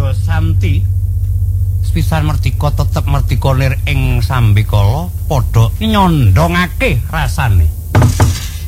Prabu Santi sepisan merdika tetep merdika lir ing sambikala padha nyondhongake rasane.